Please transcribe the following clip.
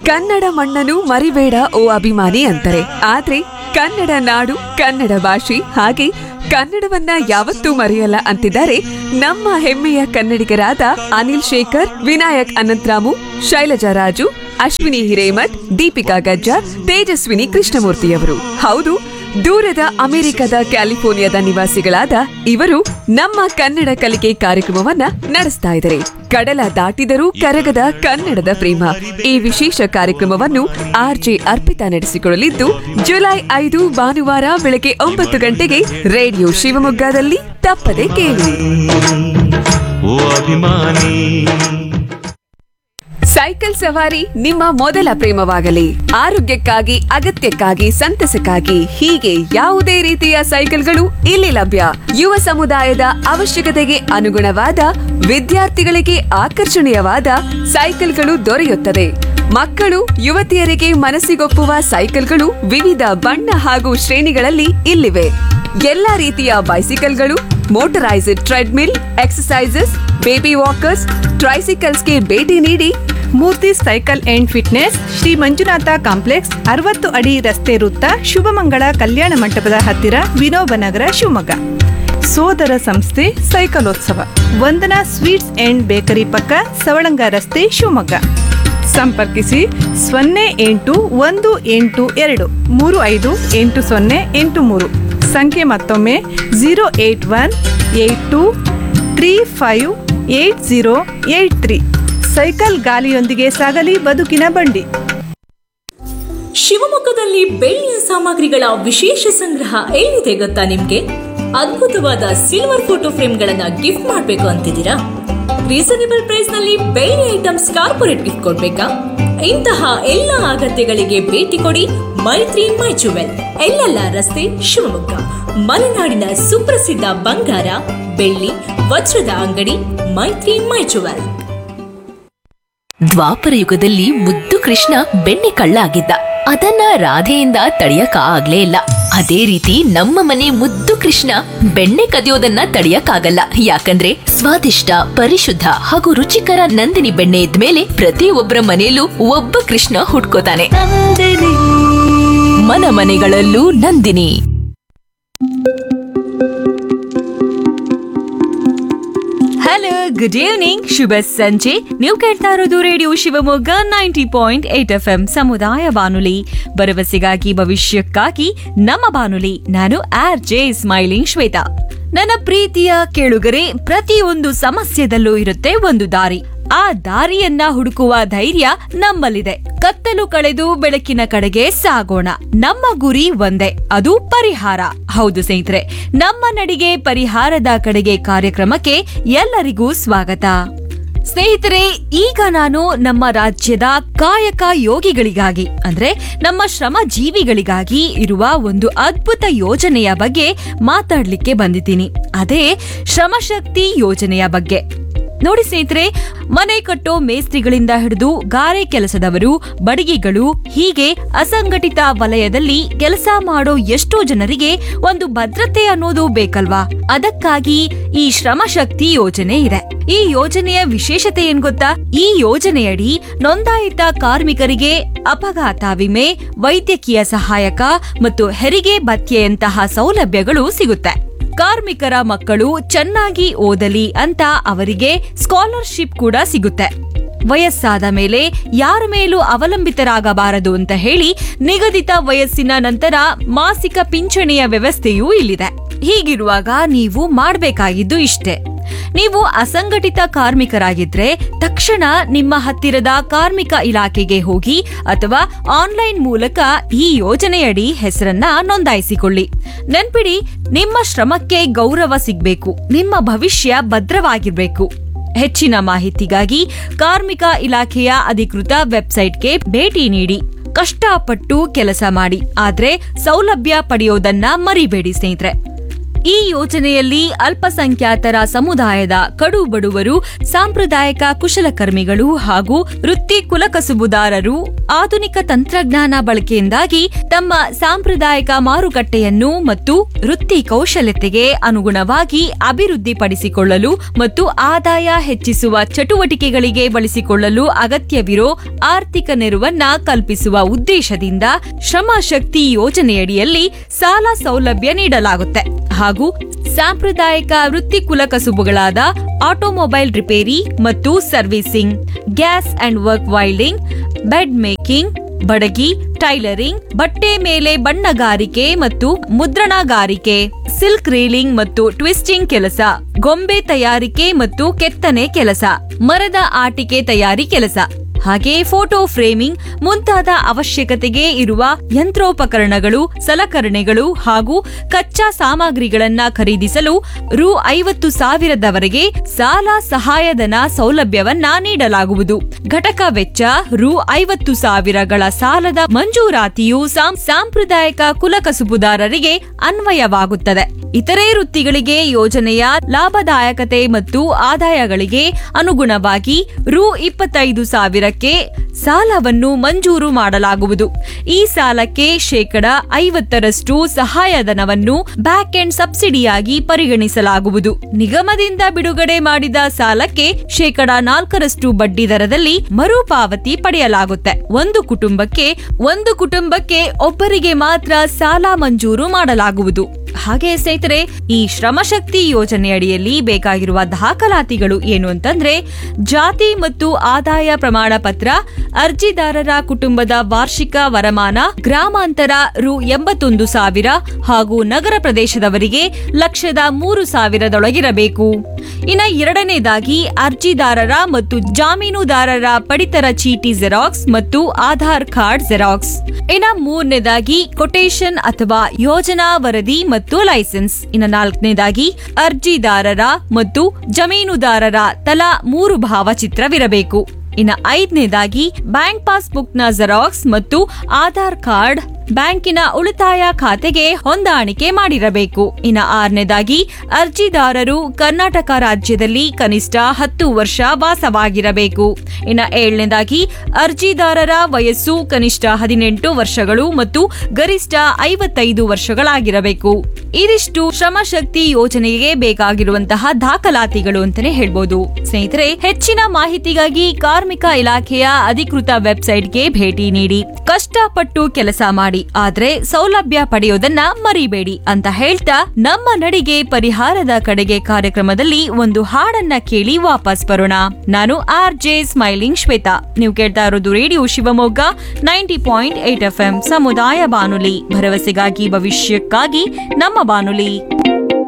ಕನ್ನಡ ಮಣ್ಣನ್ನು ಮರಿಬೇಡ ಓ ಅಭಿಮಾನಿ ಅಂತಾರೆ. ಆದ್ರೆ ಕನ್ನಡ ನಾಡು, ಕನ್ನಡ ಭಾಷೆ ಹಾಗೆ ಕನ್ನಡವನ್ನ ಯಾವತ್ತೂ ಮರೆಯಲ್ಲ ಅಂತಿದ್ದಾರೆ ನಮ್ಮ ಹೆಮ್ಮೆಯ ಕನ್ನಡಿಗರಾದ ಅನಿಲ್ ಶೇಖರ್, ವಿನಾಯಕ್ ಅನಂತರಾಮು, ಶೈಲಜಾ ರಾಜು, ಅಶ್ವಿನಿ ಹಿರೇಮಠ್, ದೀಪಿಕಾ ಗಜ್ಜಾರ್, ತೇಜಸ್ವಿನಿ ಕೃಷ್ಣಮೂರ್ತಿಯವರು. ಹೌದು, ದೂರದ ಅಮೆರಿಕದ ಕ್ಯಾಲಿಫೋರ್ನಿಯಾದ ನಿವಾಸಿಗಳಾದ ಇವರು ನಮ್ಮ ಕನ್ನಡ ಕಲಿಕೆ ಕಾರ್ಯಕ್ರಮವನ್ನ ನಡೆಸ್ತಾ ಇದ್ದಾರೆ. ಕಡಲ ದಾಟಿದರೂ ಕರಗದ ಕನ್ನಡದ ಪ್ರೇಮ ಈ ವಿಶೇಷ ಕಾರ್ಯಕ್ರಮವನ್ನು ಆರ್ಜೆ ಅರ್ಪಿತಾ ನಡೆಸಿಕೊಳ್ಳಲಿದ್ದು, ಜುಲೈ 5 ಭಾನುವಾರ ಬೆಳಗ್ಗೆ 9 ಗಂಟೆಗೆ ರೇಡಿಯೋ ಶಿವಮೊಗ್ಗದಲ್ಲಿ ತಪ್ಪದೆ ಕೇಳಿ. ಸೈಕಲ್ ಸವಾರಿ ನಿಮ್ಮ ಮೊದಲ ಪ್ರೇಮವಾಗಲಿ. ಆರೋಗ್ಯಕ್ಕಾಗಿ, ಅಗತ್ಯಕ್ಕಾಗಿ, ಸಂತಸಕ್ಕಾಗಿ ಹೀಗೆ ಯಾವುದೇ ರೀತಿಯ ಸೈಕಲ್ಗಳು ಇಲ್ಲಿ ಲಭ್ಯ. ಯುವ ಸಮುದಾಯದ ಅವಶ್ಯಕತೆಗೆ ಅನುಗುಣವಾದ, ವಿದ್ಯಾರ್ಥಿಗಳಿಗೆ ಆಕರ್ಷಣೀಯವಾದ ಸೈಕಲ್ಗಳು ದೊರೆಯುತ್ತದೆ. ಮಕ್ಕಳು, ಯುವತಿಯರಿಗೆ ಮನಸ್ಸಿಗೊಪ್ಪುವ ಸೈಕಲ್ಗಳು ವಿವಿಧ ಬಣ್ಣ ಹಾಗೂ ಶ್ರೇಣಿಗಳಲ್ಲಿ ಇಲ್ಲಿವೆ. ಎಲ್ಲಾ ರೀತಿಯ ಬೈಸಿಕಲ್ಗಳು, motorised treadmill, exercises, baby walkers, ಟ್ರೈಸಿಕಲ್ಸ್ಗೆ ಭೇಟಿ ನೀಡಿ. ಮೂರ್ತಿ cycle and fitness, Shri Manjunatha complex, 60 ಅಡಿ ರಸ್ತೆ ವೃತ್ತ, ಶುಭಮಂಗಳ ಕಲ್ಯಾಣ ಮಂಟಪದ ಹತ್ತಿರ, ವಿನೋಬನಗರ, ಶಿವಮೊಗ್ಗ. ಸೋದರ ಸಂಸ್ಥೆ ಸೈಕಲೋತ್ಸವ, ವಂದನಾ ಸ್ವೀಟ್ಸ್ ಅಂಡ್ ಬೇಕರಿ ಪಕ್ಕ, ಸವಳಂಗ ರಸ್ತೆ, ಶಿವಮೊಗ್ಗ. ಸಂಪರ್ಕಿಸಿ 0818235808 ಸಂಖ್ಯೆ ಮತ್ತೊಮ್ಮೆ 08182358083. ಸೈಕಲ್ ಗಾಲಿಯೊಂದಿಗೆ ಸಾಗಲಿ ಬದುಕಿನ ಬಂಡಿ. ಶಿವಮೊಗ್ಗದಲ್ಲಿ ಬೆಳ್ಳಿಯ ಸಾಮಗ್ರಿಗಳ ವಿಶೇಷ ಸಂಗ್ರಹ ಎಲ್ಲಿದೆ ಗೊತ್ತಾ ನಿಮ್ಗೆ? ಅದ್ಭುತವಾದ ಸಿಲ್ವರ್ ಫೋಟೋ ಫ್ರೇಮ್ಗಳನ್ನ ಗಿಫ್ಟ್ ಮಾಡಬೇಕು ಅಂತಿದ್ದೀರಾ? ರೀಸನೇಬಲ್ ಪ್ರೈಸ್ ನಲ್ಲಿ ಬೆಳ್ಳಿ ಐಟಮ್ಸ್ ಕಾರ್ಪೊರೇಟ್ ಗಿಫ್ಟ್ ಕೊಡ್ಬೇಕಾ? ಇಂತಹ ಎಲ್ಲ ಅಗತ್ಯಗಳಿಗೆ ಭೇಟಿ ಕೊಡಿ ಮೈತ್ರಿ ಮೈ ಜುವೆಲ್, ಎಲ್ಲೆಲ್ಲ ರಸ್ತೆ, ಶಿವಮೊಗ್ಗ. ಮಲೆನಾಡಿನ ಸುಪ್ರಸಿದ್ಧ ಬಂಗಾರ, ಬೆಳ್ಳಿ, ವಜ್ರದ ಅಂಗಡಿ ಮೈತ್ರಿ ಮೈ ಜುವೆಲ್. ದ್ವಾಪರ ಯುಗದಲ್ಲಿ ಮುದ್ದು ಕೃಷ್ಣ ಬೆಣ್ಣೆ ಕಳ್ಳ ಆಗಿದ್ದ. ಅದನ್ನ ರಾಧೆಯಿಂದ ತಡೆಯಕ ಆಗ್ಲೇ ಇಲ್ಲ. ಅದೇ ರೀತಿ ನಮ್ಮ ಮನೆ ಮುದ್ದು ಕೃಷ್ಣ ಬೆಣ್ಣೆ ಕದಿಯೋದನ್ನ ತಡೆಯಕ್ಕಾಗಲ್ಲ. ಯಾಕಂದ್ರೆ ಸ್ವಾದಿಷ್ಟ, ಪರಿಶುದ್ಧ ಹಾಗೂ ರುಚಿಕರ ನಂದಿನಿ ಬೆಣ್ಣೆ ಇದ್ಮೇಲೆ ಪ್ರತಿಯೊಬ್ಬರ ಮನೆಯಲ್ಲೂ ಒಬ್ಬ ಕೃಷ್ಣ ಹುಟ್ಕೋತಾನೆ. ಮನ ಮನೆಗಳಲ್ಲೂ ನಂದಿನಿ. ಹಲೋ, ಗುಡ್ ಈವ್ನಿಂಗ್, ಶುಭ ಸಂಜೆ. ನೀವು ಕೇಳ್ತಾ ಇರೋದು ರೇಡಿಯೋ ಶಿವಮೊಗ್ಗ 90.8 FM ಸಮುದಾಯ ಬಾನುಲಿ, ಭರವಸೆಗಾಗಿ ಭವಿಷ್ಯಕ್ಕಾಗಿ ನಮ್ಮ ಬಾನುಲಿ. ನಾನು ಆರ್ಜೆ ಸ್ಮೈಲಿಂಗ್ ಶ್ವೇತಾ. ನನ್ನ ಪ್ರೀತಿಯ ಕೇಳುಗರೆ, ಪ್ರತಿಯೊಂದು ಸಮಸ್ಯೆದಲ್ಲೂ ಇರುತ್ತೆ ಒಂದು ದಾರಿ. ಆ ದಾರಿಯನ್ನ ಹುಡುಕುವ ಧೈರ್ಯ ನಮ್ಮಲ್ಲಿದೆ. ಕತ್ತಲು ಕಳೆದು ಬೆಳಕಿನ ಕಡೆಗೆ ಸಾಗೋಣ. ನಮ್ಮ ಗುರಿ ಒಂದೇ, ಅದು ಪರಿಹಾರ. ಹೌದು ಸ್ನೇಹಿತರೆ, ನಮ್ಮ ನಡಿಗೆ ಪರಿಹಾರದ ಕಡೆಗೆ ಕಾರ್ಯಕ್ರಮಕ್ಕೆ ಎಲ್ಲರಿಗೂ ಸ್ವಾಗತ. ಸ್ನೇಹಿತರೆ, ಈಗ ನಾನು ನಮ್ಮ ರಾಜ್ಯದ ಕಾಯಕ ಯೋಗಿಗಳಿಗಾಗಿ ಅಂದ್ರೆ ನಮ್ಮ ಶ್ರಮ ಜೀವಿಗಳಿಗಾಗಿ ಇರುವ ಒಂದು ಅದ್ಭುತ ಯೋಜನೆಯ ಬಗ್ಗೆ ಮಾತಾಡ್ಲಿಕ್ಕೆ ಬಂದಿದ್ದೀನಿ. ಅದೇ ಶ್ರಮಶಕ್ತಿ ಯೋಜನೆಯ ಬಗ್ಗೆ. ನೋಡಿ ಸ್ನೇಹಿತರೆ, ಮನೆ ಕಟ್ಟೋ ಮೇಸ್ತ್ರಿಗಳಿಂದ ಹಿಡಿದು ಗಾರೆ ಕೆಲಸದವರು, ಬಡಗಿಗಳು, ಹೀಗೆ ಅಸಂಘಟಿತ ವಲಯದಲ್ಲಿ ಕೆಲಸ ಮಾಡೋ ಎಷ್ಟೋ ಜನರಿಗೆ ಒಂದು ಭದ್ರತೆ ಅನ್ನೋದು ಬೇಕಲ್ವಾ? ಅದಕ್ಕಾಗಿ ಈ ಶ್ರಮಶಕ್ತಿ ಯೋಜನೆ ಇದೆ. ಈ ಯೋಜನೆಯ ವಿಶೇಷತೆ ಏನ್ ಗೊತ್ತಾ? ಈ ಯೋಜನೆಯಡಿ ನೋಂದಾಯಿತ ಕಾರ್ಮಿಕರಿಗೆ ಅಪಘಾತ ವಿಮೆ, ವೈದ್ಯಕೀಯ ಸಹಾಯಕ ಮತ್ತು ಹೆರಿಗೆ ಭತ್ಯೆಯಂತಹ ಸೌಲಭ್ಯಗಳು ಸಿಗುತ್ತೆ. ಕಾರ್ಮಿಕರ ಮಕ್ಕಳು ಚೆನ್ನಾಗಿ ಓದಲಿ ಅಂತ ಅವರಿಗೆ ಸ್ಕಾಲರ್ಶಿಪ್ ಕೂಡ ಸಿಗುತ್ತೆ. ವಯಸ್ಸಾದ ಮೇಲೆ ಯಾರ ಮೇಲೂ ಅವಲಂಬಿತರಾಗಬಾರದು ಅಂತ ಹೇಳಿ ನಿಗದಿತ ವಯಸ್ಸಿನ ನಂತರ ಮಾಸಿಕ ಪಿಂಚಣಿಯ ವ್ಯವಸ್ಥೆಯೂ ಇಲ್ಲಿದೆ. ಹೀಗಿರುವಾಗ ನೀವು ಮಾಡಬೇಕಾಗಿದ್ದು ಇಷ್ಟೇ. ನೀವು ಅಸಂಘಟಿತ ಕಾರ್ಮಿಕರಾಗಿದ್ರೆ ತಕ್ಷಣ ನಿಮ್ಮ ಹತ್ತಿರದ ಕಾರ್ಮಿಕ ಇಲಾಖೆಗೆ ಹೋಗಿ ಅಥವಾ ಆನ್ಲೈನ್ ಮೂಲಕ ಈ ಯೋಜನೆಯಡಿ ಹೆಸರನ್ನ ನೋಂದಾಯಿಸಿಕೊಳ್ಳಿ. ನೆನ್ಪಿಡಿ, ನಿಮ್ಮ ಶ್ರಮಕ್ಕೆ ಗೌರವ ಸಿಗ್ಬೇಕು, ನಿಮ್ಮ ಭವಿಷ್ಯ ಭದ್ರವಾಗಿರ್ಬೇಕು. ಹೆಚ್ಚಿನ ಮಾಹಿತಿಗಾಗಿ ಕಾರ್ಮಿಕ ಇಲಾಖೆಯ ಅಧಿಕೃತ ವೆಬ್ಸೈಟ್ಗೆ ಭೇಟಿ ನೀಡಿ. ಕಷ್ಟಪಟ್ಟು ಕೆಲಸ ಮಾಡಿ, ಆದ್ರೆ ಸೌಲಭ್ಯ ಪಡೆಯೋದನ್ನ ಮರಿಬೇಡಿ ಸ್ನೇಹಿತರೆ. ಈ ಯೋಜನೆಯಲ್ಲಿ ಅಲ್ಪಸಂಖ್ಯಾತರ ಸಮುದಾಯದ ಕಡು ಬಡವರು, ಸಾಂಪ್ರದಾಯಿಕ ಕುಶಲಕರ್ಮಿಗಳು ಹಾಗೂ ವೃತ್ತಿ ಕುಲಕಸುಬುದಾರರು ಆಧುನಿಕ ತಂತ್ರಜ್ಞಾನ ಬಳಕೆಯಿಂದಾಗಿ ತಮ್ಮ ಸಾಂಪ್ರದಾಯಿಕ ಮಾರುಕಟ್ಟೆಯನ್ನು ಮತ್ತು ವೃತ್ತಿ ಕೌಶಲ್ಯತೆಗೆ ಅನುಗುಣವಾಗಿ ಅಭಿವೃದ್ಧಿಪಡಿಸಿಕೊಳ್ಳಲು ಮತ್ತು ಆದಾಯ ಹೆಚ್ಚಿಸುವ ಚಟುವಟಿಕೆಗಳಿಗೆ ಬಳಸಿಕೊಳ್ಳಲು ಅಗತ್ಯವಿರೋ ಆರ್ಥಿಕ ನೆರವನ್ನ ಕಲ್ಪಿಸುವ ಉದ್ದೇಶದಿಂದ ಶ್ರಮ ಶಕ್ತಿ ಯೋಜನೆಯಡಿಯಲ್ಲಿ ಸಾಲ ಸೌಲಭ್ಯ ನೀಡಲಾಗುತ್ತೆ ಹಾಗೂ ಸಾಂಪ್ರದಾಯಿಕ ವೃತ್ತಿ ಕುಲಕಸುಬುಗಳಾದ ಆಟೋಮೊಬೈಲ್ ರಿಪೇರಿ ಮತ್ತು servicing, gas and work ವೈಲ್ಡಿಂಗ್, bed making, ಬಡಗಿ, ಟೈಲರಿಂಗ್, ಬಟ್ಟೆ ಮೇಲೆ ಬಣ್ಣಗಾರಿಕೆ ಮತ್ತು ಮುದ್ರಣಗಾರಿಕೆ, ಸಿಲ್ಕ್ ರೀಲಿಂಗ್ ಮತ್ತು ಟ್ವಿಸ್ಟಿಂಗ್ ಕೆಲಸ, ಗೊಂಬೆ ತಯಾರಿಕೆ ಮತ್ತು ಕೆತ್ತನೆ ಕೆಲಸ, ಮರದ ಆಟಿಕೆ ತಯಾರಿ ಕೆಲಸ, ಹಾಗೆ ಫೋಟೋ ಫ್ರೇಮಿಂಗ್ ಮುಂತಾದ ಅವಶ್ಯಕತೆಗೆ ಇರುವ ಯಂತ್ರೋಪಕರಣಗಳು, ಸಲಕರಣೆಗಳು ಹಾಗೂ ಕಚ್ಚಾ ಸಾಮಗ್ರಿಗಳನ್ನ ಖರೀದಿಸಲು ರು 50,000ದವರೆಗೆ ಸಾಲ ಸಹಾಯಧನ ಸೌಲಭ್ಯವನ್ನ ನೀಡಲಾಗುವುದು. ಘಟಕ ವೆಚ್ಚ ರು 50,000ಗಳ ಸಾಲದ ಮಂಜೂರಾತಿಯು ಸಾಂಪ್ರದಾಯಿಕ ಕುಲಕಸುಬುದಾರರಿಗೆ ಅನ್ವಯವಾಗುತ್ತದೆ. ಇತರೆ ವೃತ್ತಿಗಳಿಗೆ ಯೋಜನೆಯ ಲಾಭದಾಯಕತೆ ಮತ್ತು ಆದಾಯಗಳಿಗೆ ಅನುಗುಣವಾಗಿ ರು 25,000ಕ್ಕೆ ಸಾಲವನ್ನು ಮಂಜೂರು ಮಾಡಲಾಗುವುದು. ಈ ಸಾಲಕ್ಕೆ 50% ಸಹಾಯಧನವನ್ನು ಬ್ಯಾಕ್ ಎಂಡ್ ಸಬ್ಸಿಡಿಯಾಗಿ ಪರಿಗಣಿಸಲಾಗುವುದು. ನಿಗಮದಿಂದ ಬಿಡುಗಡೆ ಮಾಡಿದ ಸಾಲಕ್ಕೆ 4% ಬಡ್ಡಿ ದರದಲ್ಲಿ ಮರುಪಾವತಿ ಪಡೆಯಲಾಗುತ್ತೆ. ಒಂದು ಕುಟುಂಬಕ್ಕೆ ಒಬ್ಬರಿಗೆ ಮಾತ್ರ ಸಾಲ ಮಂಜೂರು ಮಾಡಲಾಗುವುದು. ಹಾಗೆ ಸ್ನೇಹಿತರೆ, ಈ ಶ್ರಮಶಕ್ತಿ ಯೋಜನೆಯಡಿಯಲ್ಲಿ ಬೇಕಾಗಿರುವ ದಾಖಲಾತಿಗಳು ಏನು ಅಂತಂದ್ರೆ, ಜಾತಿ ಮತ್ತು ಆದಾಯ ಪ್ರಮಾಣ ಪತ್ರ, ಅರ್ಜಿದಾರರ ಕುಟುಂಬದ ವಾರ್ಷಿಕ ವರಮಾನ ಗ್ರಾಮಾಂತರ ರು 81,000 ಹಾಗೂ ನಗರ ಪ್ರದೇಶದವರಿಗೆ 103,000ದೊಳಗಿರಬೇಕು. ಇನ್ನ ಎರಡನೇದಾಗಿ ಅರ್ಜಿದಾರರ ಮತ್ತು ಜಾಮೀನುದಾರರ ಪಡಿತರ ಚೀಟಿ ಜೆರಾಕ್ಸ್ ಮತ್ತು ಆಧಾರ್ ಕಾರ್ಡ್ ಜೆರಾಕ್ಸ್. ಇನ್ನ ಮೂರನೇದಾಗಿ ಕೊಟೇಶನ್ ಅಥವಾ ಯೋಜನಾ ವರದಿ ಮತ್ತು ಲೈಸೆನ್ಸ್. ಇನ್ನ ನಾಲ್ಕನೇದಾಗಿ ಅರ್ಜಿದಾರರ ಮತ್ತು ಜಮೀನುದಾರರ ತಲಾ 3 ಭಾವಚಿತ್ರವಿರಬೇಕು. ಇನ್ನ ಐದನೇದಾಗಿ ಬ್ಯಾಂಕ್ ಪಾಸ್ಬುಕ್ನ ಜೆರಾಕ್ಸ್ ಮತ್ತು ಆಧಾರ್ ಕಾರ್ಡ್ ಬ್ಯಾಂಕಿನ ಉಳಿತಾಯ ಖಾತೆಗೆ ಹೊಂದಾಣಿಕೆ ಮಾಡಿರಬೇಕು. ಇನ್ನ ಆರನೇದಾಗಿ ಅರ್ಜಿದಾರರು ಕರ್ನಾಟಕ ರಾಜ್ಯದಲ್ಲಿ ಕನಿಷ್ಠ 10 ವರ್ಷ ವಾಸವಾಗಿರಬೇಕು. ಇನ್ನ ಏಳನೇದಾಗಿ ಅರ್ಜಿದಾರರ ವಯಸ್ಸು ಕನಿಷ್ಠ 18 ವರ್ಷಗಳು ಮತ್ತು ಗರಿಷ್ಠ 55 ವರ್ಷಗಳಾಗಿರಬೇಕು. ಇದಿಷ್ಟು ಶ್ರಮಶಕ್ತಿ ಯೋಜನೆಗೆ ಬೇಕಾಗಿರುವಂತಹ ದಾಖಲಾತಿಗಳು ಅಂತಾನೆ ಹೇಳ್ಬೋದು. ಸ್ನೇಹಿತರೆ, ಹೆಚ್ಚಿನ ಮಾಹಿತಿಗಾಗಿ ಕಾರ್ಮಿಕ ಇಲಾಖೆಯ ಅಧಿಕೃತ ವೆಬ್ಸೈಟ್ಗೆ ಭೇಟಿ ನೀಡಿ. ಕಷ್ಟಪಟ್ಟು ಕೆಲಸ ಮಾಡಿ, ಆದ್ರೆ ಸೌಲಭ್ಯ ಪಡೆಯೋದನ್ನ ಮರಿಬೇಡಿ ಅಂತ ಹೇಳ್ತಾ ನಮ್ಮ ನಡಿಗೆ ಪರಿಹಾರದ ಕಡೆಗೆ ಕಾರ್ಯಕ್ರಮದಲ್ಲಿ ಒಂದು ಹಾಡನ್ನ ಕೇಳಿ ವಾಪಸ್ ಬರೋಣ. ನಾನು RJ ಸ್ಮೈಲಿಂಗ್ ಶ್ವೇತಾ. ನೀವು ಕೇಳ್ತಾ ಇರೋದು ರೇಡಿಯೋ ಶಿವಮೊಗ್ಗ 90.8 FM ಸಮುದಾಯ ಬಾನುಲಿ, ಭರವಸೆಗಾಗಿ ಭವಿಷ್ಯಕ್ಕಾಗಿ ನಮ್ಮ ಬಾನುಲಿ.